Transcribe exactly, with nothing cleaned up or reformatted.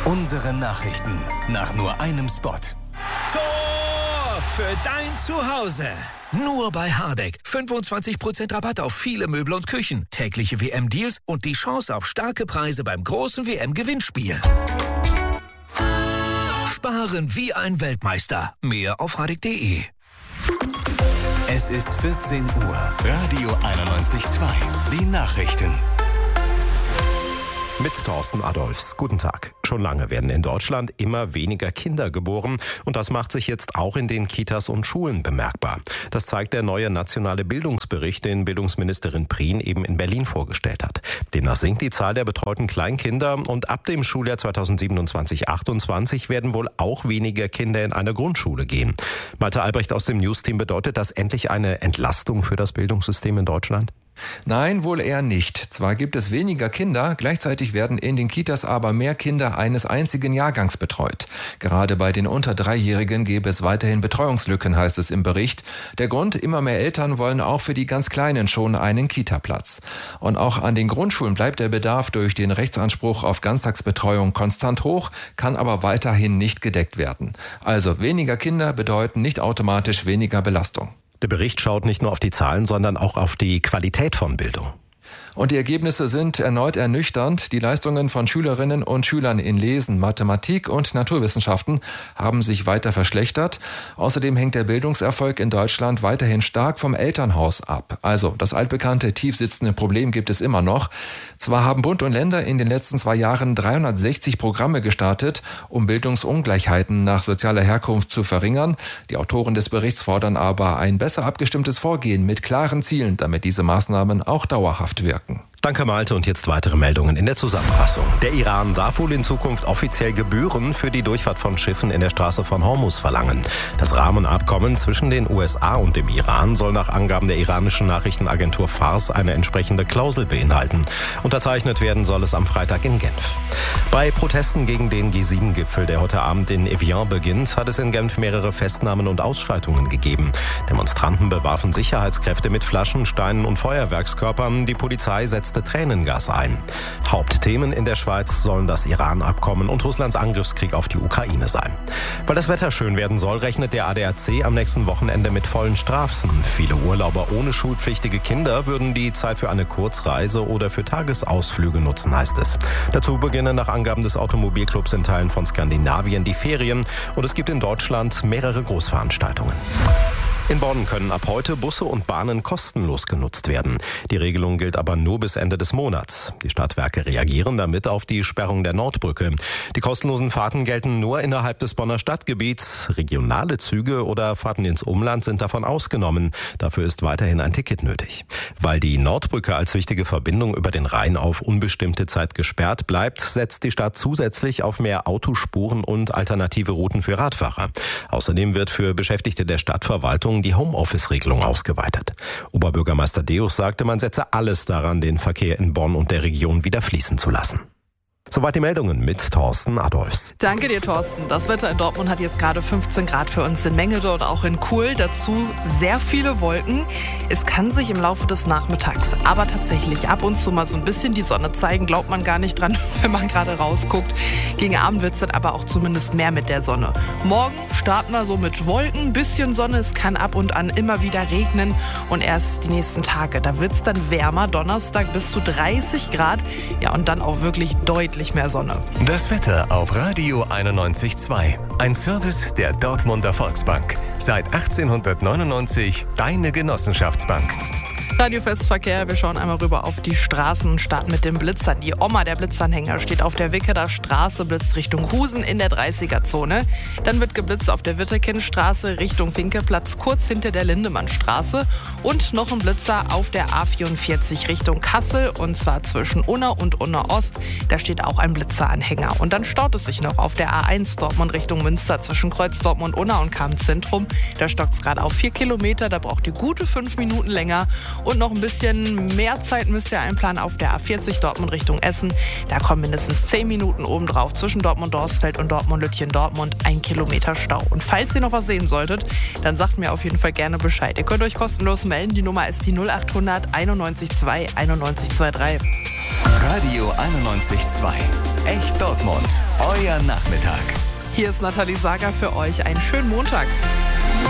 Unsere Nachrichten nach nur einem Spot. Tor für dein Zuhause. Nur bei Hardegg. fünfundzwanzig Prozent Rabatt auf viele Möbel und Küchen. Tägliche W M-Deals und die Chance auf starke Preise beim großen W M-Gewinnspiel. Sparen wie ein Weltmeister. Mehr auf hardegg punkt de. Es ist vierzehn Uhr. Radio einundneunzig Komma zwei. Die Nachrichten. Mit Thorsten Adolfs. Guten Tag. Schon lange werden in Deutschland immer weniger Kinder geboren und das macht sich jetzt auch in den Kitas und Schulen bemerkbar. Das zeigt der neue nationale Bildungsbericht, den Bildungsministerin Prien eben in Berlin vorgestellt hat. Demnach sinkt die Zahl der betreuten Kleinkinder und ab dem Schuljahr zweitausendsiebenundzwanzig achtundzwanzig werden wohl auch weniger Kinder in eine Grundschule gehen. Malte Albrecht aus dem News-Team, bedeutet das endlich eine Entlastung für das Bildungssystem in Deutschland? Nein, wohl eher nicht. Zwar gibt es weniger Kinder, gleichzeitig werden in den Kitas aber mehr Kinder eines einzigen Jahrgangs betreut. Gerade bei den unter Dreijährigen gäbe es weiterhin Betreuungslücken, heißt es im Bericht. Der Grund, immer mehr Eltern wollen auch für die ganz Kleinen schon einen Kita-Platz. Und auch an den Grundschulen bleibt der Bedarf durch den Rechtsanspruch auf Ganztagsbetreuung konstant hoch, kann aber weiterhin nicht gedeckt werden. Also weniger Kinder bedeuten nicht automatisch weniger Belastung. Der Bericht schaut nicht nur auf die Zahlen, sondern auch auf die Qualität von Bildung. Und die Ergebnisse sind erneut ernüchternd. Die Leistungen von Schülerinnen und Schülern in Lesen, Mathematik und Naturwissenschaften haben sich weiter verschlechtert. Außerdem hängt der Bildungserfolg in Deutschland weiterhin stark vom Elternhaus ab. Also das altbekannte tiefsitzende Problem gibt es immer noch. Zwar haben Bund und Länder in den letzten zwei Jahren dreihundertsechzig Programme gestartet, um Bildungsungleichheiten nach sozialer Herkunft zu verringern. Die Autoren des Berichts fordern aber ein besser abgestimmtes Vorgehen mit klaren Zielen, damit diese Maßnahmen auch dauerhaft wirken. Danke Malte und jetzt weitere Meldungen in der Zusammenfassung. Der Iran darf wohl in Zukunft offiziell Gebühren für die Durchfahrt von Schiffen in der Straße von Hormuz verlangen. Das Rahmenabkommen zwischen den U S A und dem Iran soll nach Angaben der iranischen Nachrichtenagentur Fars eine entsprechende Klausel beinhalten. Unterzeichnet werden soll es am Freitag in Genf. Bei Protesten gegen den G sieben Gipfel, der heute Abend in Evian beginnt, hat es in Genf mehrere Festnahmen und Ausschreitungen gegeben. Demonstranten bewarfen Sicherheitskräfte mit Flaschen, Steinen und Feuerwerkskörpern. Die Polizei setzt Tränengas ein. Hauptthemen in der Schweiz sollen das Iran-Abkommen und Russlands Angriffskrieg auf die Ukraine sein. Weil das Wetter schön werden soll, rechnet der A D A C am nächsten Wochenende mit vollen Straßen. Viele Urlauber ohne schulpflichtige Kinder würden die Zeit für eine Kurzreise oder für Tagesausflüge nutzen, heißt es. Dazu beginnen nach Angaben des Automobilclubs in Teilen von Skandinavien die Ferien und es gibt in Deutschland mehrere Großveranstaltungen. In Bonn können ab heute Busse und Bahnen kostenlos genutzt werden. Die Regelung gilt aber nur bis Ende des Monats. Die Stadtwerke reagieren damit auf die Sperrung der Nordbrücke. Die kostenlosen Fahrten gelten nur innerhalb des Bonner Stadtgebiets. Regionale Züge oder Fahrten ins Umland sind davon ausgenommen. Dafür ist weiterhin ein Ticket nötig. Weil die Nordbrücke als wichtige Verbindung über den Rhein auf unbestimmte Zeit gesperrt bleibt, setzt die Stadt zusätzlich auf mehr Autospuren und alternative Routen für Radfahrer. Außerdem wird für Beschäftigte der Stadtverwaltung die Homeoffice-Regelung ausgeweitet. Oberbürgermeister Deus sagte, man setze alles daran, den Verkehr in Bonn und der Region wieder fließen zu lassen. Soweit die Meldungen mit Thorsten Adolfs. Danke dir, Thorsten. Das Wetter in Dortmund hat jetzt gerade fünfzehn Grad für uns in Mengede und auch in Kuhl. Dazu sehr viele Wolken. Es kann sich im Laufe des Nachmittags aber tatsächlich ab und zu mal so ein bisschen die Sonne zeigen. Glaubt man gar nicht dran, wenn man gerade rausguckt. Gegen Abend wird es dann aber auch zumindest mehr mit der Sonne. Morgen starten wir so mit Wolken, ein bisschen Sonne. Es kann ab und an immer wieder regnen. Und erst die nächsten Tage, da wird es dann wärmer. Donnerstag bis zu dreißig Grad. Ja, und dann auch wirklich deutlich mehr Sonne. Das Wetter auf Radio einundneunzig Komma zwei. Ein Service der Dortmunder Volksbank. Seit achtzehnhundertneunundneunzig deine Genossenschaftsbank. Radiofestverkehr, wir schauen einmal rüber auf die Straßen und starten mit den Blitzern. Die Oma der Blitzanhänger steht auf der Wickerer Straße, blitzt Richtung Husen in der dreißiger-Zone. Dann wird geblitzt auf der Wittekindstraße Richtung Finkeplatz, kurz hinter der Lindemannstraße. Und noch ein Blitzer auf der A vierundvierzig Richtung Kassel, und zwar zwischen Unna und Unna Ost. Da steht auch ein Blitzeranhänger. Und dann staut es sich noch auf der A eins Dortmund Richtung Münster zwischen Kreuzdortmund und Unna und Kamen-Zentrum. Da stockt es gerade auf vier Kilometer, da braucht ihr gute fünf Minuten länger. Und noch ein bisschen mehr Zeit müsst ihr einplanen auf der A vierzig Dortmund Richtung Essen. Da kommen mindestens zehn Minuten obendrauf zwischen Dortmund-Dorsfeld und Dortmund-Lütchen-Dortmund. Ein Kilometer Stau. Und falls ihr noch was sehen solltet, dann sagt mir auf jeden Fall gerne Bescheid. Ihr könnt euch kostenlos melden. Die Nummer ist die null achthundert einundneunzig zwei einundneunzig zwei drei. Radio einundneunzig Komma zwei. Echt Dortmund, euer Nachmittag. Hier ist Nathalie Sager für euch. Einen schönen Montag.